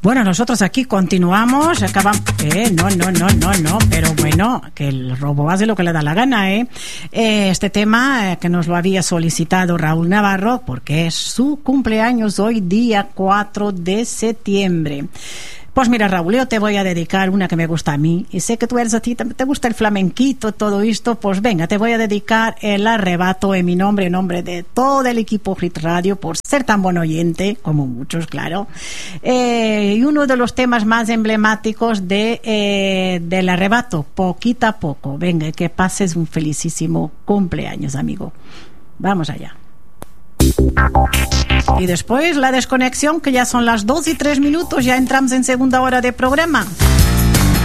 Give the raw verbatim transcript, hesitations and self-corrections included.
Bueno, nosotros aquí continuamos, acabamos... Eh, no, no, no, no, no, pero bueno, que el robo hace lo que le da la gana, ¿eh? eh este tema eh, que nos lo había solicitado Raúl Navarro, porque es su cumpleaños hoy, día cuatro de septiembre. Pues mira, Raúl, yo te voy a dedicar una que me gusta a mí, y sé que tú eres a ti, te gusta el flamenquito, todo esto, pues venga, te voy a dedicar el arrebato en mi nombre, en nombre de todo el equipo Hit Radio, por ser tan buen oyente, como muchos, claro, eh, y uno de los temas más emblemáticos de, eh, del arrebato, poquito a poco. Venga, que pases un felicísimo cumpleaños, amigo. Vamos allá. Y después la desconexión, que ya son las dos y tres minutos, ya entramos en segunda hora de programa.